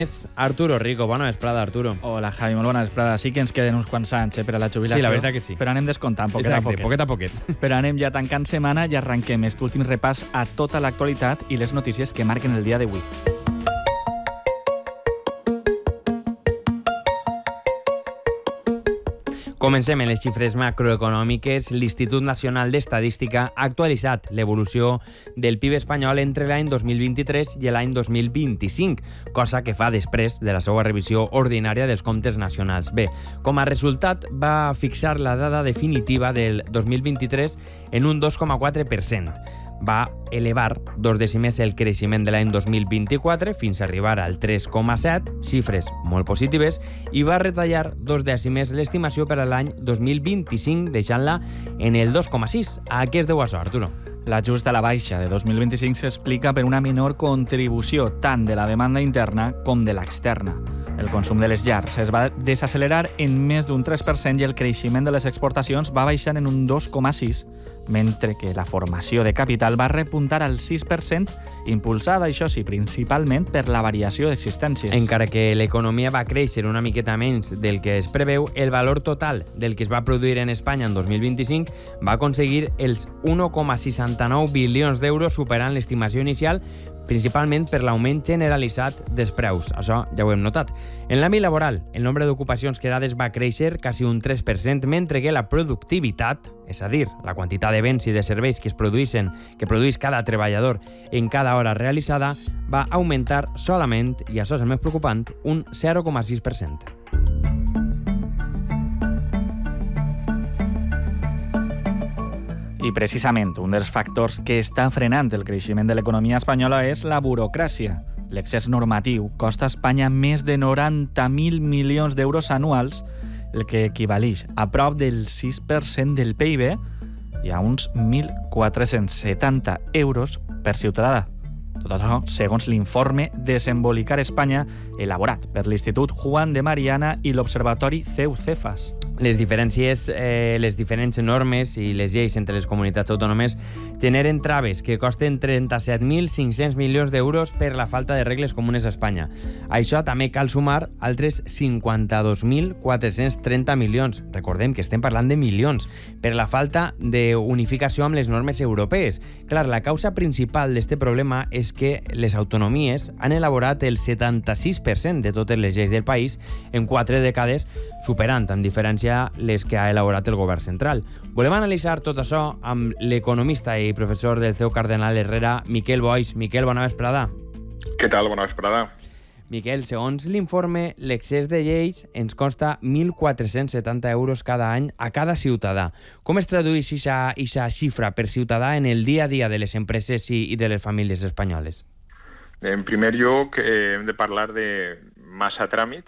Arturo Rico. Bona vesprada, Arturo. Hola, Javi, molt bona vesprada. Sí que ens queden uns quants anys per a la jubilació. Sí, la veritat que sí. Però anem descomptant, poquet a poquet. Però anem ja tancant setmana i arrenquem aquest últim repàs a tota l'actualitat i les notícies que marquen el dia d'avui. Comencem amb les xifres macroeconòmiques. L'Institut Nacional d'Estadística ha actualitzat l'evolució del PIB espanyol entre l'any 2023 i l'any 2025, cosa que fa després de la seva revisió ordinària dels comptes nacionals. Bé, com a resultat, va fixar la dada definitiva del 2023 en un 2,4%. Va elevar 2 dècimes el creixement de l'any 2024 fins a arribar al 3,7, xifres molt positives, i va retallar 2 dècimes l'estimació per a l'any 2025, deixant-la en el 2,6. A què es deu això, Arturo? L'ajust a la baixa de 2025 s'explica per una menor contribució tant de la demanda interna com de l'externa. El consum de les llars es va desacelerar en més d'un 3% i el creixement de les exportacions va baixar en un 2,6%, mentre que la formació de capital va repuntar al 6%, impulsada, això sí, principalment per la variació d'existències. Encara que l'economia va créixer una miqueta menys del que es preveu, el valor total del que es va produir en Espanya en 2025 va aconseguir els 1,69 bilions d'euros, superant l'estimació inicial, principalment per l'augment generalitzat dels preus. Això ja ho hem notat. En l'àmbit laboral, el nombre d'ocupacions creades va créixer quasi un 3%, mentre que la productivitat, és a dir, la quantitat de béns i de serveis que produeix cada treballador en cada hora realitzada, va augmentar solament, i això és el més preocupant, un 0,6%. I precisament un dels factors que està frenant el creixement de l'economia espanyola és la burocràcia. L'excés normatiu costa a Espanya més de 90.000 milions d'euros anuals, el que equivaleix a prop del 6% del PIB i a uns 1.470 euros per ciutadà. Tot això segons l'informe Desembolicar Espanya, elaborat per l'Institut Juan de Mariana i l'Observatori CEU-Cefas. Les diferents normes i les lleis entre les comunitats autònomes generen traves que costen 37.500 milions d'euros per la falta de regles comunes a Espanya. A això també cal sumar altres 52.430 milions. Recordem que estem parlant de milions, per la falta d'unificació amb les normes europees. Clar, la causa principal d'aquest problema és que les autonomies han elaborat el 76% de totes les lleis del país en 4 dècades, superant en diferència les que ha elaborat el govern central. Volem analitzar tot això amb l'economista i professor del CEU Cardenal Herrera, Miquel Boix. Miquel, bona vesprada. Què tal? Bona vesprada. Miquel, segons l'informe, l'excés de lleis ens costa 1.470 euros cada any a cada ciutadà. Com es tradueix aquesta xifra per ciutadà en el dia a dia de les empreses i de les famílies espanyoles? En primer lloc, hem de parlar de massa tràmits,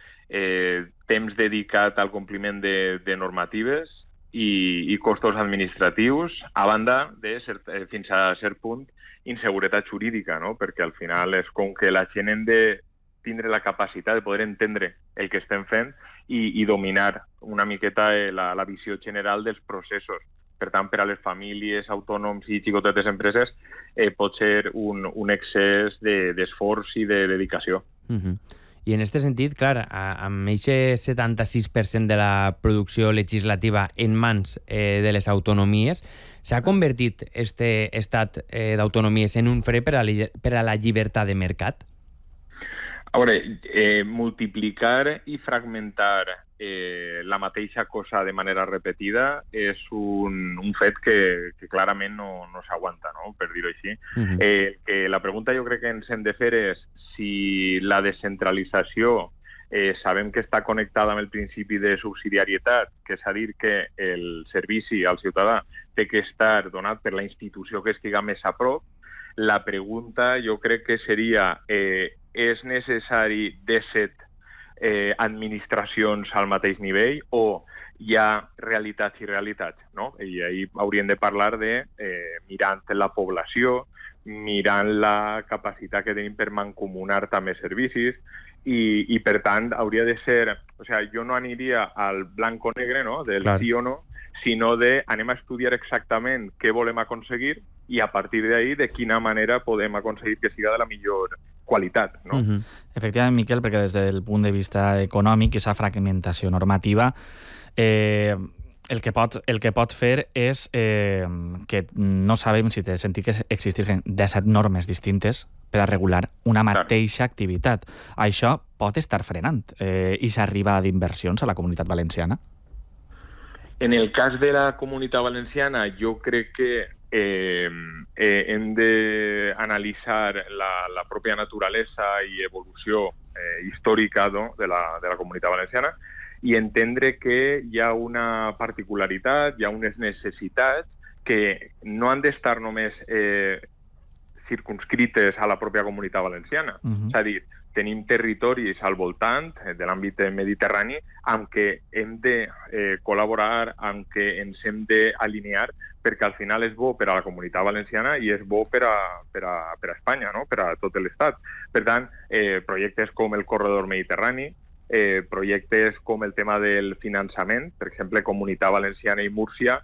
temps dedicat al compliment de normatives i costos administratius, a banda de, fins a cert punt, inseguretat jurídica, no? Perquè al final és com que la gent hem de tindre la capacitat de poder entendre el que estem fent i dominar una miqueta la visió general dels processos. Per tant, per a les famílies, autònoms i xicotetes empreses pot ser un excés d'esforç i de dedicació. I en aquest sentit, clar, amb aquest 76% de la producció legislativa en mans de les autonomies, s'ha convertit aquest estat d'autonomies en un fre per a la llibertat de mercat? A veure, multiplicar i fragmentar la mateixa cosa de manera repetida és un fet que clarament no s'aguanta, no? Per dir-ho així. La pregunta jo crec que ens hem de fer és si la descentralització sabem que està connectada amb el principi de subsidiarietat, que és a dir que el servici al ciutadà té que estar donat per la institució que estiga més a prop. La pregunta jo crec que seria és necessari 17 administracions al mateix nivell o hi ha realitats i realitats, no? I ahir hauríem de parlar de mirant la població, mirant la capacitat que tenim per mancomunar també servicis i per tant hauria de ser, o sigui, jo no aniria al blanc o negre, no?, del sí o no, sinó de anem a estudiar exactament què volem aconseguir i a partir d'ahir de quina manera podem aconseguir que siga de la millor qualitat, no? Efectivament, Miquel, perquè des del punt de vista econòmic, aquesta fragmentació normativa, el que pot fer és que no sabem si té sentit que existeixen 17 normes distintes per a regular una mateixa activitat. Això pot estar frenant i s'arriba d'inversions a la Comunitat Valenciana? En el cas de la Comunitat Valenciana, jo crec que hem d'analitzar la pròpia naturalesa i evolució històrica de la Comunitat Valenciana i entendre que hi ha una particularitat, hi ha unes necessitats que no han d'estar només circunscrites a la pròpia Comunitat Valenciana. És a dir, tenim territoris al voltant de l'àmbit mediterrani amb què hem de col·laborar, amb què ens hem d'alinear, perquè al final és bo per a la Comunitat Valenciana i és bo per a Espanya, no? Per a tot l'Estat. Per tant, projectes com el Corredor Mediterrani, projectes com el tema del finançament, per exemple, Comunitat Valenciana i Múrcia,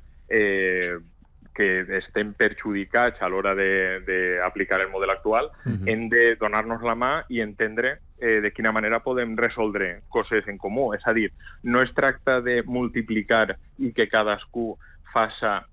que estem perjudicats a l'hora d'aplicar el model actual, hem de donar-nos la mà i entendre de quina manera podem resoldre coses en comú. És a dir, no es tracta de multiplicar i que cadascú faça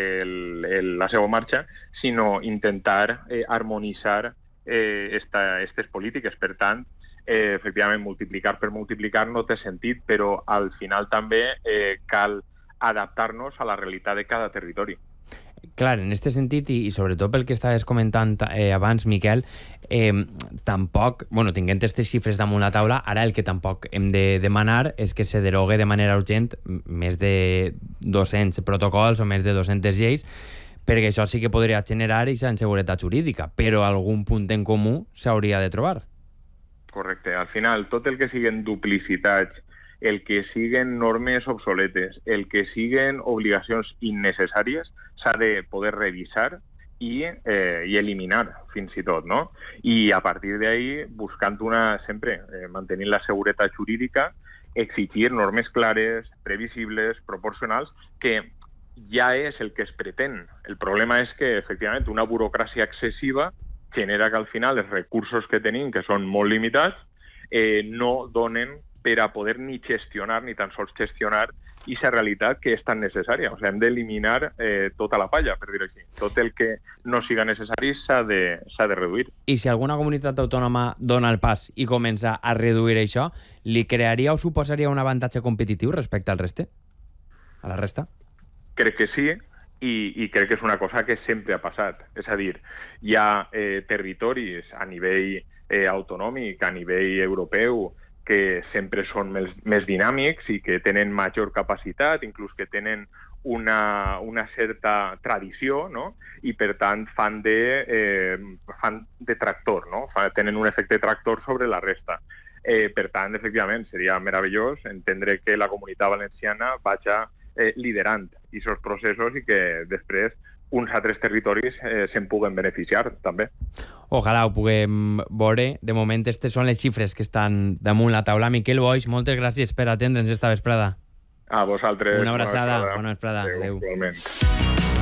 la seva marxa, sinó intentar harmonitzar aquestes polítiques. Per tant, efectivament, multiplicar per multiplicar no té sentit, però al final també cal adaptar-nos a la realitat de cada territori. Clar, en aquest sentit, i sobretot pel que estaves comentant abans, Miquel, tampoc, tinguent aquestes xifres damunt la taula, ara el que tampoc hem de demanar és que se derogue de manera urgent més de 200 protocols o més de 200 lleis, perquè això sí que podria generar aquesta inseguretat jurídica, però algun punt en comú s'hauria de trobar. Correcte. Al final, tot el que siguen duplicitats, el que siguen normes obsoletes, el que siguen obligacions innecessàries, s'ha de poder revisar i eliminar, fins i tot, no? I a partir d'ahí, buscant sempre mantenint la seguretat jurídica, exigir normes clares, previsibles, proporcionals, que ja és el que es pretén. El problema és que, efectivament, una burocràcia excessiva genera que al final els recursos que tenim, que són molt limitats, no donen per a poder ni gestionar, ni tan sols gestionar aquesta realitat que és tan necessària. O sigui, hem d'eliminar tota la palla, per dir-ho així. Tot el que no siga necessari s'ha de reduir. I si alguna comunitat autònoma dona el pas i comença a reduir això, li crearia o suposaria un avantatge competitiu respecte al reste? A la resta? Crec que sí, i crec que és una cosa que sempre ha passat. És a dir, hi ha territoris a nivell autonòmic, a nivell europeu, que sempre són més dinàmics i que tenen major capacitat, inclús que tenen una certa tradició, no? I per tant fan de tractor, no? Tenen un efecte tractor sobre la resta. Per tant, efectivament, seria meravellós entendre que la Comunitat Valenciana vagi liderant aquests processos i que després uns altres territoris se'n puguen beneficiar, també. Ojalà ho puguem veure. De moment, aquestes són les xifres que estan damunt la taula. Miquel Boix, moltes gràcies per atendre'ns esta vesprada. A vosaltres. Una abraçada. Bona vesprada. Adéu. Igualment.